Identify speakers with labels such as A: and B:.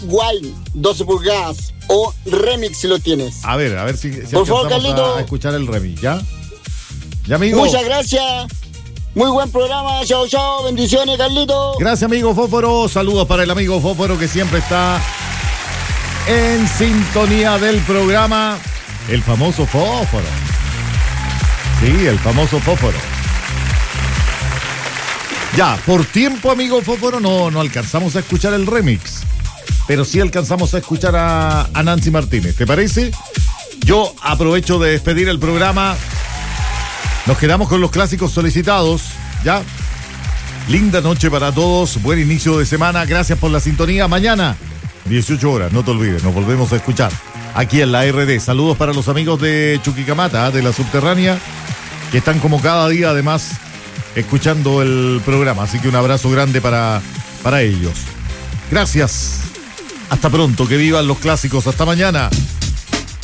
A: Wine 12 pulgadas o remix si lo tienes.
B: A ver si
A: por favor,
B: alcanzamos
A: Carlito,
B: a escuchar el remix, ¿ya? ¿Ya, amigo?
A: Muchas gracias. Muy buen programa. Chao, chao. Bendiciones, Carlito.
B: Gracias, amigo Fósforo. Saludos para el amigo Fósforo que siempre está en sintonía del programa. El famoso Fósforo. Sí, el famoso Fósforo. Ya, por tiempo, amigo Fósforo, no alcanzamos a escuchar el remix. Pero sí alcanzamos a escuchar a Nancy Martínez. ¿Te parece? Yo aprovecho de despedir el programa. Nos quedamos con los clásicos solicitados, ¿ya? Linda noche para todos, buen inicio de semana, gracias por la sintonía. Mañana, 18 horas, no te olvides, nos volvemos a escuchar aquí en la RD. Saludos para los amigos de Chuquicamata, de la Subterránea, que están como cada día además escuchando el programa. Así que un abrazo grande para ellos. Gracias, hasta pronto, que vivan los clásicos, hasta mañana.